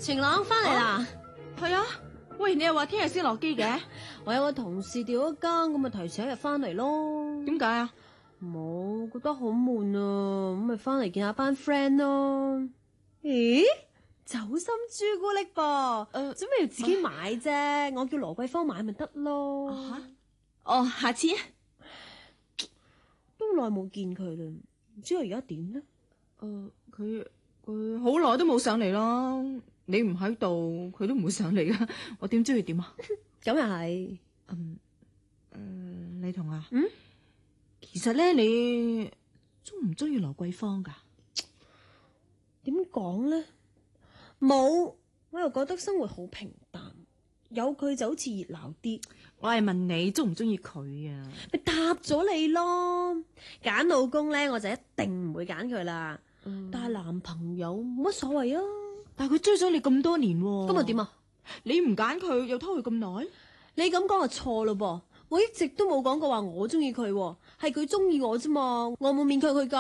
晴朗翻嚟啦。 係啊，喂，你又話聽日先落機嘅？ 我有個同事調咗更，咁咪提前一日翻嚟咯。 點解啊？ 冇，覺得好悶啊，咁咪翻嚟見下班 friend 咯。咦？酒心朱古力噃？做咩要自己買啫？我叫羅桂芳買咪得咯。 哦，下次啊。 都耐冇見佢啦，唔知佢而家點咧？ 佢好耐都冇上嚟咯。你唔喺度，佢都唔會上嚟噶。我點知佢點啊？ 咁又係。 李彤啊，其實咧，你中唔中意羅桂芳噶？ 點講咧？冇，我又覺得生活好平淡，有佢就好似熱鬧啲。 我係問你中唔中意佢啊？ 咪答咗你咯。揀老公咧，我就一定唔會揀佢啦。但係男朋友冇乜所謂啊。 但係佢追咗你咁多年喎。 咁又點啊？ 你唔揀佢，又拖佢咁耐？ 你咁講就錯咯噃。我一直都冇講過話我中意佢，係佢中意我啫嘛。我冇勉強佢噶。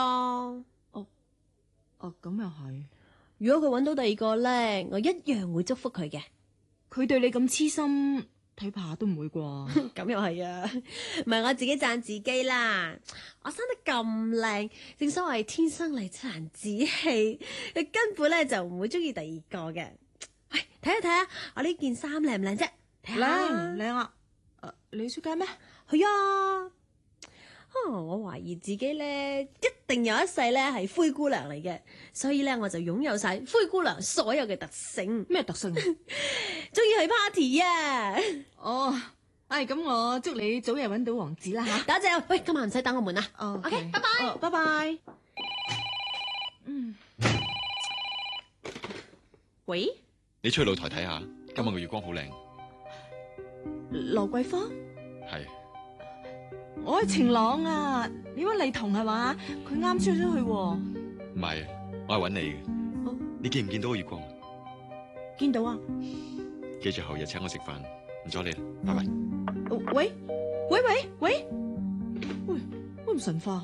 咁又係。 如果佢搵到第二個咧，我一樣會祝福佢嘅。 佢對你咁痴心，睇怕都唔會啩？ 咁又係啊，唔係我自己讚自己啦。我生得咁靚，正所謂天生麗質難自棄，佢根本咧就唔會中意第二個嘅。喂，睇下我呢件衫靚唔靚啫？ 靚啊！你出街咩？ 係啊。我懷疑自己咧一定有一世咧係灰姑娘嚟嘅，所以咧我就擁有晒灰姑娘所有嘅特性。 咩特性？ 中意去 party 啊！ 咁我祝你早日搵到王子啦吓。 多謝。喂，今晚唔使等我門啦。 OK， 拜拜。 拜拜。喂， 你出去露台睇下，今晚個月光好靚。 羅桂芳？ 係。 我係晴朗啊，你搵麗彤係嘛？佢啱出咗去。 唔係，我係搵你嘅。你見唔見到個月光？ 見到啊。 記住後日請我食飯，唔阻你啦，拜拜。 喂，咁神化。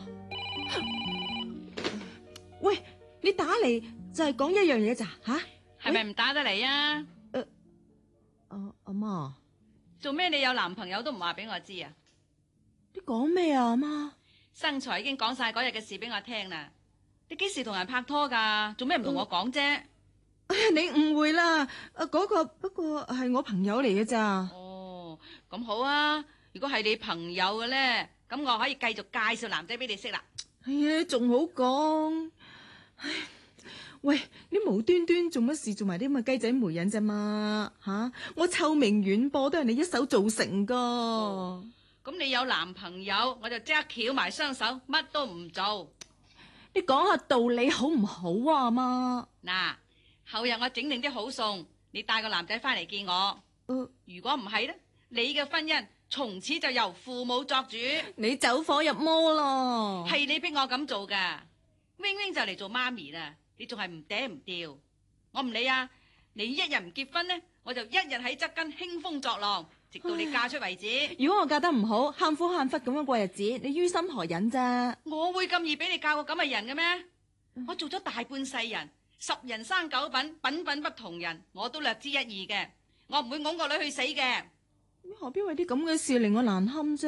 喂，你打嚟就係講一樣嘢咋吓？ 係咪唔打得嚟啊？ 阿媽， 做咩你有男朋友都唔話俾我知啊？ 你講咩啊，阿媽？ 生財已經講晒嗰日嘅事俾我聽啦。你幾時同人拍拖噶？做咩唔同我講啫？ 你誤會啦。嗰個不過係我朋友嚟嘅咋。 哦，咁好啊。如果係你朋友嘅咧，咁我可以繼續介紹男仔俾你識啦。 係啊，仲好講。唉，喂，你無端端做乜事做埋啲咁嘅雞仔媒人啫嘛？吓，我臭名遠播都係你一手造成噶。 咁你有男朋友，我就即刻翹埋雙手，乜都唔做。 你講下道理好唔好啊，阿媽？ 嗱，後日我整定啲好餸，你帶個男仔翻嚟見我。如果唔係咧，你嘅婚姻從此就由父母作主。 你走火入魔咯。 係你逼我咁做噶。Wing Wing就嚟做媽咪啦，你仲係唔嗲唔掉？我唔理啊，你一日唔結婚咧，我就一日喺側跟興風作浪，直到你嫁出為止。 如果我嫁得唔好，喊苦喊忽咁樣過日子，你於心何忍啫？ 我會咁易俾你嫁個咁嘅人嘅咩？我做咗大半世人，10人生9品，品品不同人，我都略知一二嘅。我唔會拱個女去死嘅。 你何必為啲咁嘅事令我難堪啫？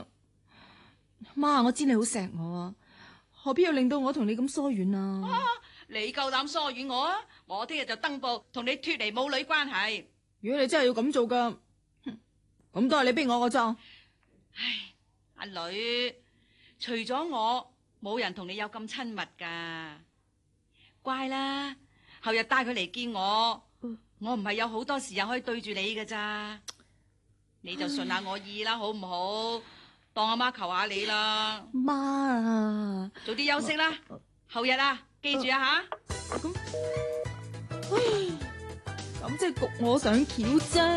媽，我知你好錫我啊，何必要令到我同你咁疏遠啊？ 你夠膽疏遠我啊？我聽日就登報同你脫離母女關係。 如果你真係要咁做噶，咁都係你逼我個咋？ 唉，阿女，除咗我，冇人同你有咁親密噶。乖啦，後日帶佢嚟見我。我唔係有好多時間可以對住你噶咋，你就順下我意啦，好唔好？當阿媽求下你啦。 媽啊， 早啲休息啦，後日啊，記住啊吓。 咁即係焗我上橋啫。